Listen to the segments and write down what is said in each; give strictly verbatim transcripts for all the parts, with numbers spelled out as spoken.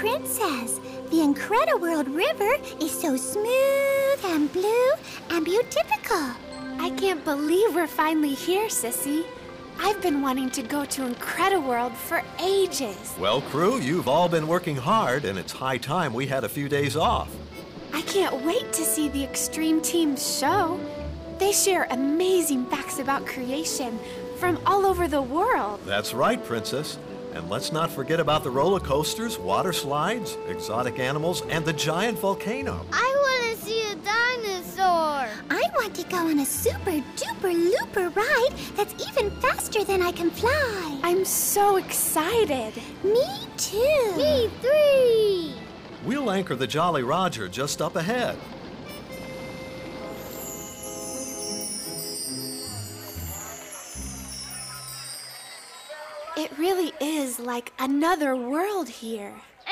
Princess. The Incrediworld River is so smooth and blue and beautiful. I can't believe we're finally here, Sissy. I've been wanting to go to Incrediworld for ages. Well, crew, you've all been working hard, and it's high time we had a few days off. I can't wait to see the Extreme Team's show. They share amazing facts about creation from all over the world. That's right, Princess. And let's not forget about the roller coasters, water slides, exotic animals, and the giant volcano. I want to see a dinosaur. I want to go on a super duper looper ride that's even faster than I can fly. I'm so excited. Me too. Me three. We'll anchor the Jolly Roger just up ahead. It really is like another world here.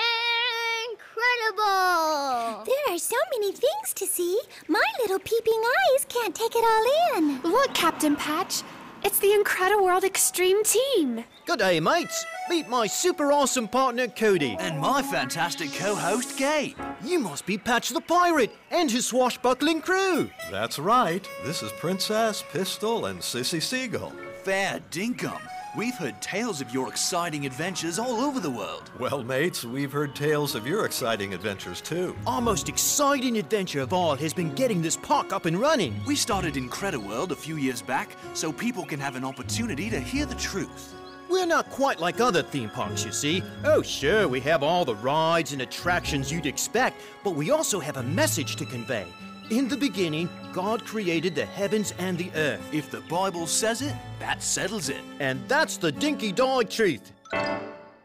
Incredible! There are so many things to see. My little peeping eyes can't take it all in. Look, Captain Patch. It's the Incrediworld Extreme Team. Good day, mates. Meet my super awesome partner, Cody. And my fantastic co-host, Gabe. You must be Patch the Pirate and his swashbuckling crew. That's right. This is Princess, Pistol, and Sissy Seagull. Fair dinkum. We've heard tales of your exciting adventures all over the world. Well, mates, we've heard tales of your exciting adventures, too. Our most exciting adventure of all has been getting this park up and running. We started Incrediworld a few years back so people can have an opportunity to hear the truth. We're not quite like other theme parks, you see. Oh, sure, we have all the rides and attractions you'd expect, but we also have a message to convey. In the beginning, God created the heavens and the earth. If the Bible says it, that settles it. And that's the dinky dog truth.